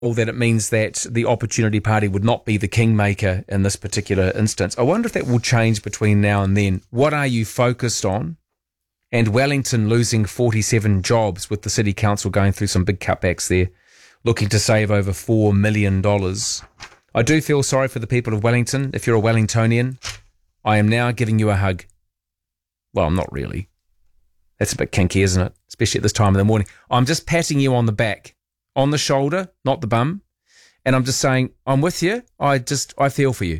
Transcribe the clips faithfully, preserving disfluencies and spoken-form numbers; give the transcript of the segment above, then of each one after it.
or that it means that the Opportunity Party would not be the kingmaker in this particular instance. I wonder if that will change between now and then. What are you focused on? And Wellington losing forty-seven jobs with the City Council going through some big cutbacks there, looking to save over four million dollars. I do feel sorry for the people of Wellington. If you're a Wellingtonian, I am now giving you a hug. Well, I'm not really. That's a bit kinky, isn't it? Especially at this time of the morning. I'm just patting you on the back, on the shoulder, not the bum. And I'm just saying, I'm with you. I just, I feel for you.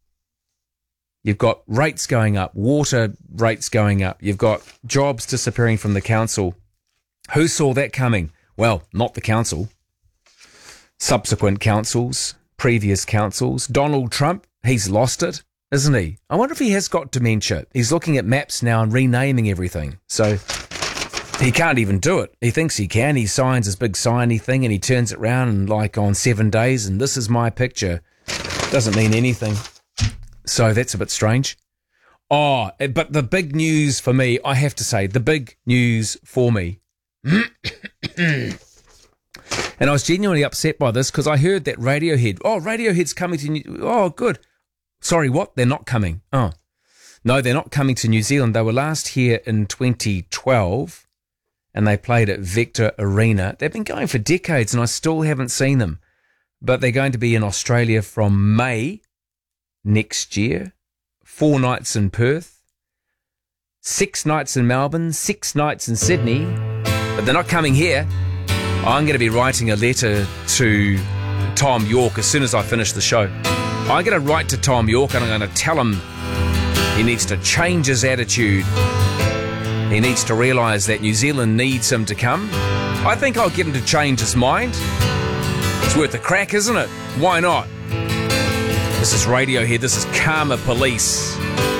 You've got rates going up, water rates going up. You've got jobs disappearing from the council. Who saw that coming? Well, not the council. Subsequent councils, previous councils. Donald Trump, he's lost it, isn't he? I wonder if he has got dementia. He's looking at maps now and renaming everything. So he can't even do it. He thinks he can. He signs his big signy thing and he turns it round and like on seven days and this is my picture. Doesn't mean anything. So that's a bit strange. Oh, but the big news for me, I have to say, the big news for me. And I was genuinely upset by this because I heard that Radiohead, oh, Radiohead's coming to New, oh, good. Sorry, what? They're not coming. Oh, no, they're not coming to New Zealand. They were last here in twenty twelve and they played at Vector Arena. They've been going for decades and I still haven't seen them. But they're going to be in Australia from May next year. Four nights in Perth, six nights in Melbourne, six nights in Sydney. But they're not coming here. I'm going to be writing a letter to Tom York as soon as I finish the show. I'm going to write to Tom York and I'm going to tell him he needs to change his attitude. He needs to realise that New Zealand needs him to come. I think I'll get him to change his mind. It's worth a crack, isn't it? Why not? This is Radiohead. This is Karma Police.